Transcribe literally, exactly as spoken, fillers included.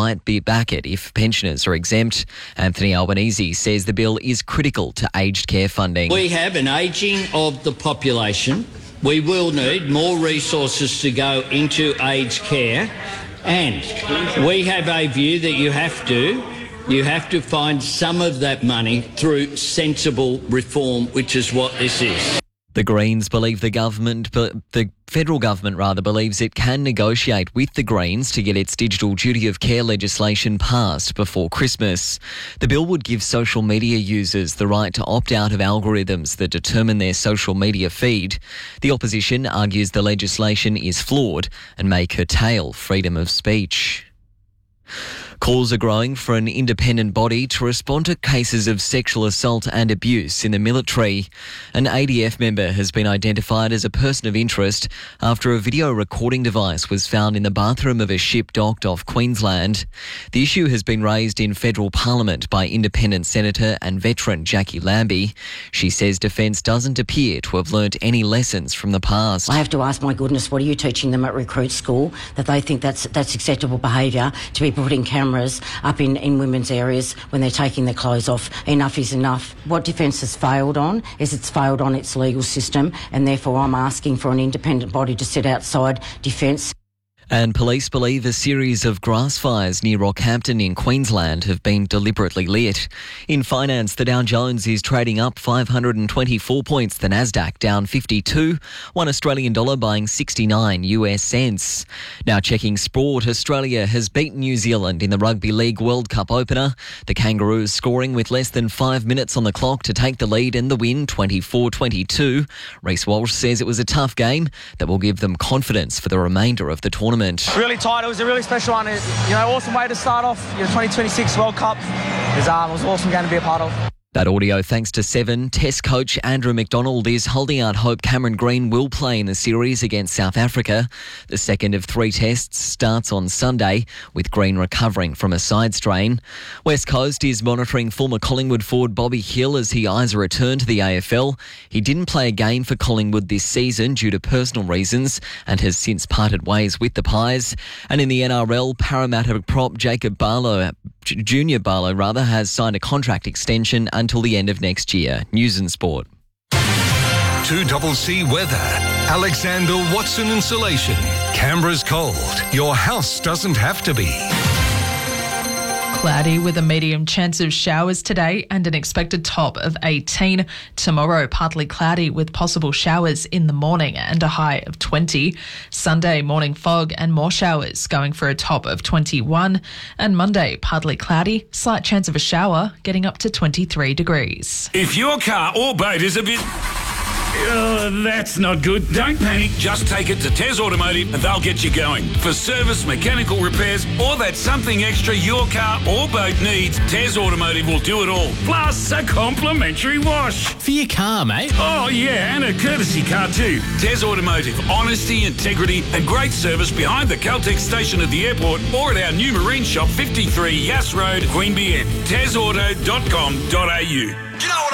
might be back it if pensioners are exempt. Anthony Albanese says the bill is critical to aged care funding. We have an ageing of the population. We will need more resources to go into aged care, and we have a view that you have to You have to find some of that money through sensible reform, which is what this is. The Greens believe the government, but the federal government rather, believes it can negotiate with the Greens to get its digital duty of care legislation passed before Christmas. The bill would give social media users the right to opt out of algorithms that determine their social media feed. The opposition argues the legislation is flawed and may curtail freedom of speech. Calls are growing for an independent body to respond to cases of sexual assault and abuse in the military. An A D F member has been identified as a person of interest after a video recording device was found in the bathroom of a ship docked off Queensland. The issue has been raised in federal parliament by independent senator and veteran Jackie Lambie. She says Defence doesn't appear to have learnt any lessons from the past. I have to ask, my goodness, what are you teaching them at recruit school, that they think that's that's acceptable behaviour to be putting cameras up in, in women's areas when they're taking their clothes off? Enough is enough. What Defence has failed on is it's failed on its legal system, and therefore I'm asking for an independent body to sit outside Defence. And police believe a series of grass fires near Rockhampton in Queensland have been deliberately lit. In finance, the Dow Jones is trading up five hundred twenty-four points, the Nasdaq down fifty-two, one Australian dollar buying sixty-nine U S cents. Now checking sport, Australia has beaten New Zealand in the Rugby League World Cup opener. The Kangaroos scoring with less than five minutes on the clock to take the lead and the win twenty-four twenty-two. Reece Walsh says it was a tough game that will give them confidence for the remainder of the tournament. Really tight. It was a really special one. It, you know, awesome way to start off your twenty twenty-six World Cup. It was, um, it was an awesome game to be a part of. That audio thanks to Seven. Test coach Andrew McDonald is holding out hope Cameron Green will play in the series against South Africa. The second of three tests starts on Sunday, with Green recovering from a side strain. West Coast is monitoring former Collingwood forward Bobby Hill as he eyes a return to the A F L. He didn't play a game for Collingwood this season due to personal reasons and has since parted ways with the Pies. And in the N R L, Parramatta prop Jacob Barlow, Junior Barlow rather, has signed a contract extension until the end of next year. News and Sport. two C C weather. Alexander Watson Insulation. Canberra's cold. Your house doesn't have to be. Cloudy with a medium chance of showers today and an expected top of eighteen. Tomorrow, partly cloudy with possible showers in the morning and a high of twenty. Sunday, morning fog and more showers, going for a top of twenty-one. And Monday, partly cloudy, slight chance of a shower, getting up to twenty-three degrees. If your car or boat is a bit... Uh, that's not good. Don't panic. Just take it to Tez Automotive and they'll get you going. For service, mechanical repairs, or that something extra your car or boat needs, Tez Automotive will do it all. Plus a complimentary wash. For your car, mate. Oh, yeah, and a courtesy car too. Tez Automotive. Honesty, integrity and great service behind the Caltex station at the airport or at our new marine shop, fifty-three Yass Road, Queanbeyan. tez auto dot com dot a u. You know